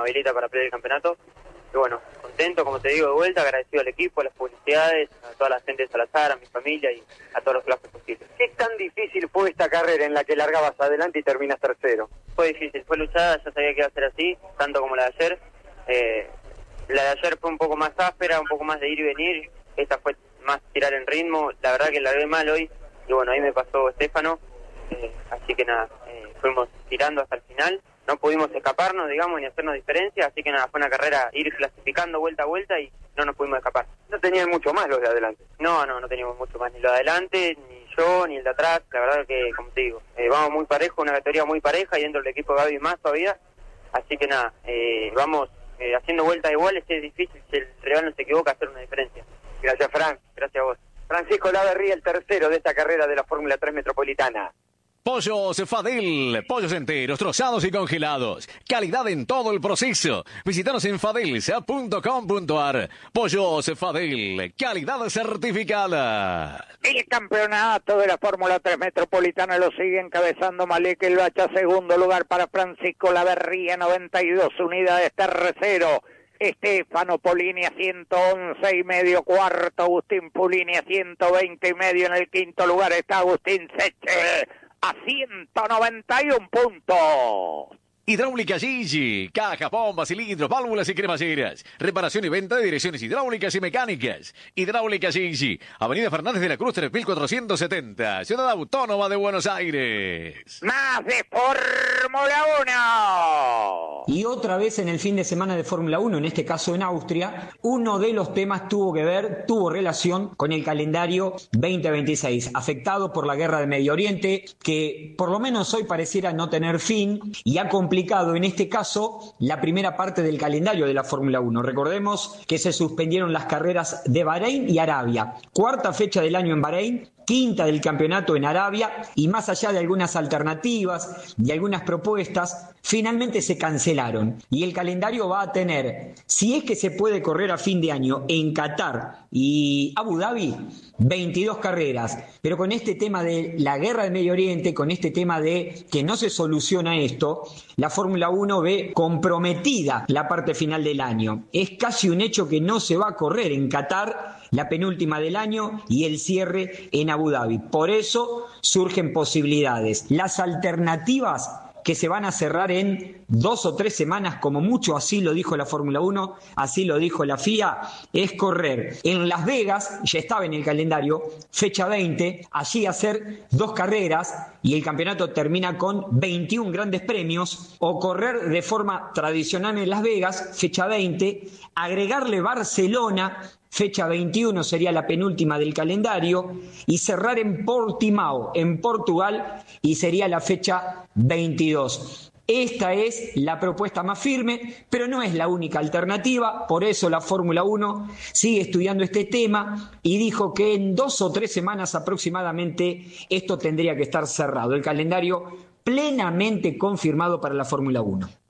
habilita para pelear el campeonato. Y bueno, contento, como te digo, de vuelta, agradecido al equipo, a las publicidades, a toda la gente de Salazar, a mi familia y a todos los clases posibles. ¿Qué tan difícil fue esta carrera en la que largabas adelante y terminas tercero? Fue difícil, fue luchada, ya sabía que iba a ser así, tanto como la de ayer. La de ayer fue un poco más áspera, un poco más de ir y venir. Esta fue más tirar en ritmo. La verdad que largué mal hoy. Y bueno, ahí me pasó Estefano. Así que nada, fuimos tirando hasta el final. No pudimos escaparnos, digamos, ni hacernos diferencia. Así que nada, fue una carrera ir clasificando vuelta a vuelta y no nos pudimos escapar. ¿No tenían mucho más los de adelante? No teníamos mucho más. Ni lo de adelante, ni yo, ni el de atrás. La verdad que, como te digo, vamos muy parejo, una categoría muy pareja y dentro del equipo de Gaby más todavía. Así que nada, vamos haciendo vueltas iguales. Es difícil, si el rival no se equivoca, hacer una diferencia. Gracias, Fran. Gracias a vos. Francisco Laverría, el tercero de esta carrera de la Fórmula 3 Metropolitana. Pollos Fadel, pollos enteros, trozados y congelados. Calidad en todo el proceso. Visítanos en fadelsa.com.ar. Pollos Fadel, calidad certificada. El campeonato de la Fórmula 3 Metropolitana lo sigue encabezando Malek El Bacha, segundo lugar para Francisco Laverría, 92 unidades, tercero. Estefano Polini a 111,5, cuarto Agustín Pulini a 120,5, en el quinto lugar está Agustín Seche a 191 puntos. Hidráulica Gigi, caja, bombas, cilindros, válvulas y cremalleras. Reparación y venta de direcciones hidráulicas y mecánicas. Hidráulica Gigi, Avenida Fernández de la Cruz 3470, Ciudad Autónoma de Buenos Aires. Más de Fórmula 1. Y otra vez en el fin de semana de Fórmula 1, en este caso en Austria, uno de los temas tuvo relación con el calendario 2026, afectado por la guerra de Medio Oriente, que por lo menos hoy pareciera no tener fin y ha complicado en este caso la primera parte del calendario de la Fórmula 1. Recordemos que se suspendieron las carreras de Bahrein y Arabia. Cuarta fecha del año en Bahrein, quinta del campeonato en Arabia, y más allá de algunas alternativas, de algunas propuestas, finalmente se cancelaron. Y el calendario va a tener, si es que se puede correr a fin de año en Qatar y Abu Dhabi, 22 carreras. Pero con este tema de la guerra del Medio Oriente, con este tema de que no se soluciona esto, la Fórmula 1 ve comprometida la parte final del año. Es casi un hecho que no se va a correr en Qatar, la penúltima del año, y el cierre en Abu Dhabi. Por eso surgen posibilidades. Las alternativas que se van a cerrar en 2 o 3 semanas, como mucho, así lo dijo la Fórmula 1, así lo dijo la FIA, es correr en Las Vegas, ya estaba en el calendario, fecha 20, allí hacer 2 carreras y el campeonato termina con 21 grandes premios, o correr de forma tradicional en Las Vegas, fecha 20, agregarle Barcelona, fecha 21 sería la penúltima del calendario, y cerrar en Portimao, en Portugal, y sería la fecha 22. Esta es la propuesta más firme, pero no es la única alternativa. Por eso la Fórmula 1 sigue estudiando este tema y dijo que en 2 o 3 semanas aproximadamente esto tendría que estar cerrado. El calendario plenamente confirmado para la Fórmula 1.